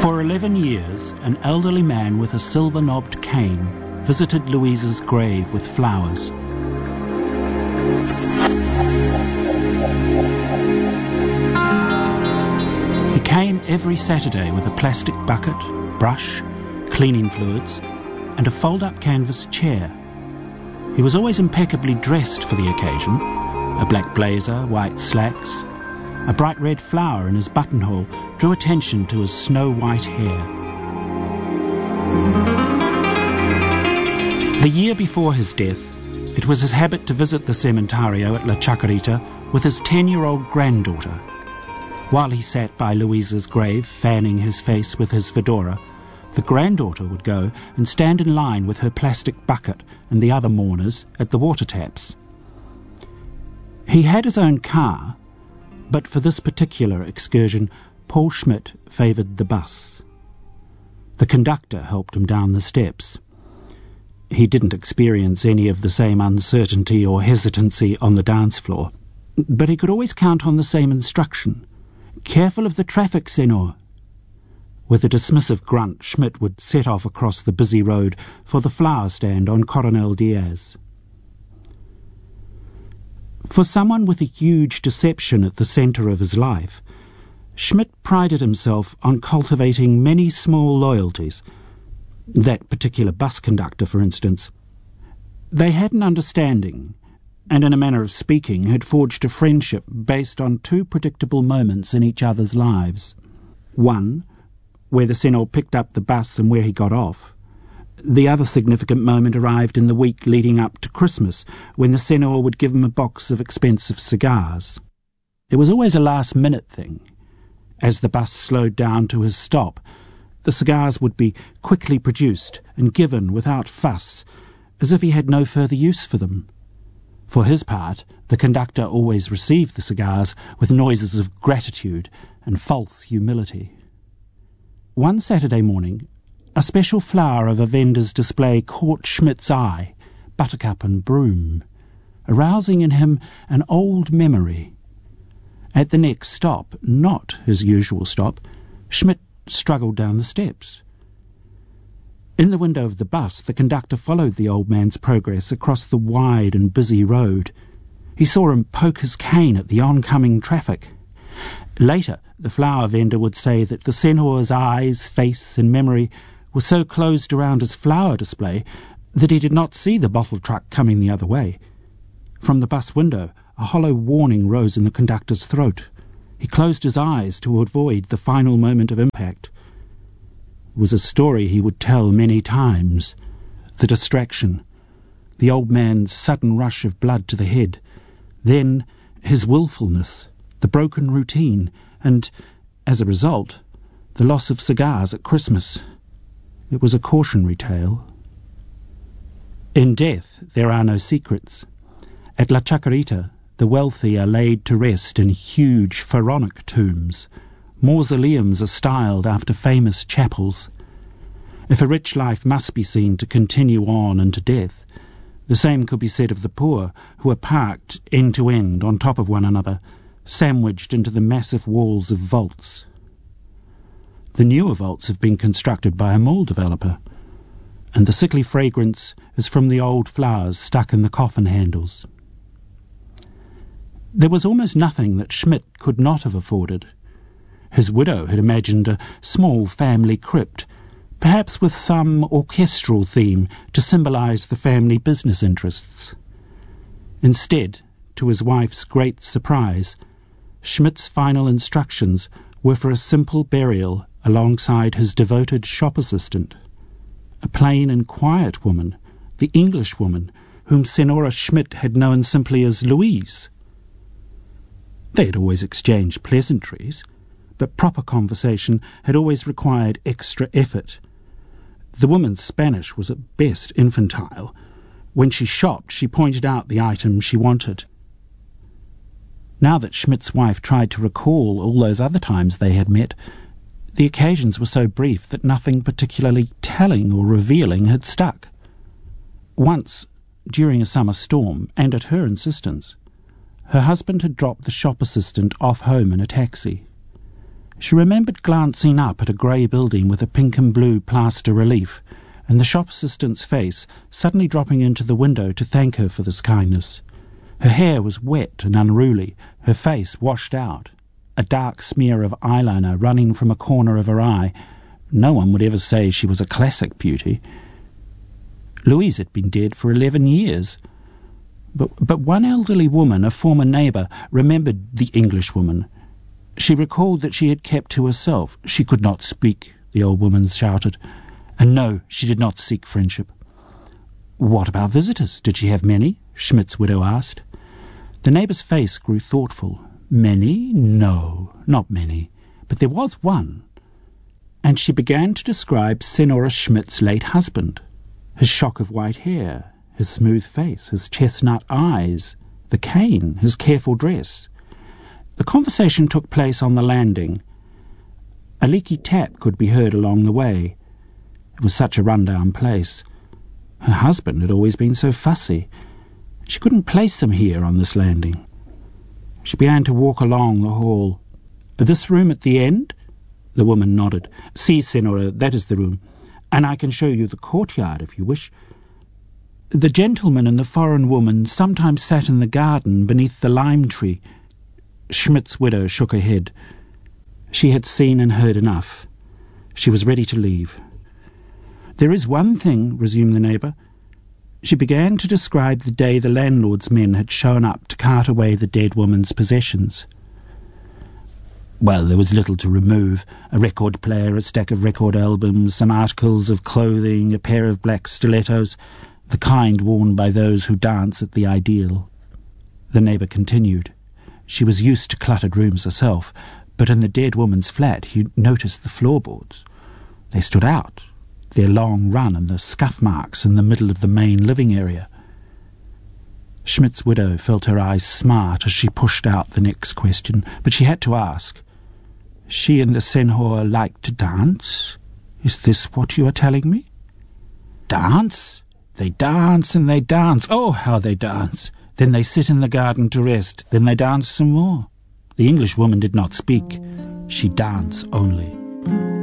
For 11 years, an elderly man with a silver-knobbed cane visited Louise's grave with flowers. He came every Saturday with a plastic bucket, brush, cleaning fluids, and a fold-up canvas chair. He was always impeccably dressed for the occasion: a black blazer, white slacks. A bright red flower in his buttonhole drew attention to his snow-white hair. The year before his death, it was his habit to visit the Cementario at La Chacarita with his 10-year-old granddaughter. While he sat by Louisa's grave, fanning his face with his fedora, the granddaughter would go and stand in line with her plastic bucket and the other mourners at the water taps. He had his own car, but for this particular excursion, Paul Schmidt favoured the bus. The conductor helped him down the steps. He didn't experience any of the same uncertainty or hesitancy on the dance floor, but he could always count on the same instruction: "Careful of the traffic, senor." With a dismissive grunt, Schmidt would set off across the busy road for the flower stand on Coronel Diaz. For someone with a huge deception at the centre of his life, Schmidt prided himself on cultivating many small loyalties. That particular bus conductor, for instance. They had an understanding, and in a manner of speaking had forged a friendship based on two predictable moments in each other's lives. One, where the senor picked up the bus and where he got off. The other significant moment arrived in the week leading up to Christmas, when the senor would give him a box of expensive cigars. It was always a last-minute thing. As the bus slowed down to his stop, the cigars would be quickly produced and given without fuss, as if he had no further use for them. For his part, the conductor always received the cigars with noises of gratitude and false humility. One Saturday morning, a special flower of a vendor's display caught Schmidt's eye, buttercup and broom, arousing in him an old memory. At the next stop, not his usual stop, Schmidt struggled down the steps. In the window of the bus, the conductor followed the old man's progress across the wide and busy road. He saw him poke his cane at the oncoming traffic. Later, the flower vendor would say that the senor's eyes, face and memory were so closed around his flower display that he did not see the bottle truck coming the other way. From the bus window, a hollow warning rose in the conductor's throat. He closed his eyes to avoid the final moment of impact. It was a story he would tell many times. The distraction, the old man's sudden rush of blood to the head, then his willfulness, the broken routine, and, as a result, the loss of cigars at Christmas. It was a cautionary tale. In death there are no secrets. At La Chacarita, the wealthy are laid to rest in huge pharaonic tombs. Mausoleums are styled after famous chapels. If a rich life must be seen to continue on into death, the same could be said of the poor, who are parked end to end on top of one another, sandwiched into the massive walls of vaults. The newer vaults have been constructed by a mall developer, and the sickly fragrance is from the old flowers stuck in the coffin handles. There was almost nothing that Schmidt could not have afforded. His widow had imagined a small family crypt, perhaps with some orchestral theme to symbolize the family business interests. Instead, to his wife's great surprise, Schmidt's final instructions were for a simple burial alongside his devoted shop assistant, a plain and quiet woman, the English woman whom Senora Schmidt had known simply as Louise. They had always exchanged pleasantries, but proper conversation had always required extra effort. The woman's Spanish was at best infantile. When she shopped, she pointed out the item she wanted. Now that Schmidt's wife tried to recall all those other times they had met, the occasions were so brief that nothing particularly telling or revealing had stuck. Once, during a summer storm, and at her insistence, her husband had dropped the shop assistant off home in a taxi. She remembered glancing up at a grey building with a pink and blue plaster relief, and the shop assistant's face suddenly dropping into the window to thank her for this kindness. Her hair was wet and unruly, her face washed out, a dark smear of eyeliner running from a corner of her eye. No one would ever say she was a classic beauty. Louise had been dead for 11 years. But one elderly woman, a former neighbour, remembered the Englishwoman. She recalled that she had kept to herself. She could not speak, the old woman shouted. And no, she did not seek friendship. What about visitors? Did she have many? Schmidt's widow asked. The neighbour's face grew thoughtful. Many? No, not many. But there was one. And she began to describe Senora Schmidt's late husband. His shock of white hair, his smooth face, his chestnut eyes, the cane, his careful dress. The conversation took place on the landing. A leaky tap could be heard along the way. It was such a run-down place. Her husband had always been so fussy. She couldn't place him here on this landing. She began to walk along the hall. This room at the end? The woman nodded. Si, Senora, that is the room. And I can show you the courtyard if you wish. The gentleman and the foreign woman sometimes sat in the garden beneath the lime tree. Schmidt's widow shook her head. She had seen and heard enough. She was ready to leave. There is one thing, resumed the neighbour. She began to describe the day the landlord's men had shown up to cart away the dead woman's possessions. Well, there was little to remove. A record player, a stack of record albums, some articles of clothing, a pair of black stilettos, the kind worn by those who dance at the Ideal. The neighbour continued. She was used to cluttered rooms herself, but in the dead woman's flat you noticed the floorboards. They stood out, their long run and the scuff marks in the middle of the main living area. Schmidt's widow felt her eyes smart as she pushed out the next question, but she had to ask. She and the Senhor like to dance? Is this what you are telling me? Dance? They dance and they dance. Oh, how they dance! Then they sit in the garden to rest. Then they dance some more. The Englishwoman did not speak. She danced only.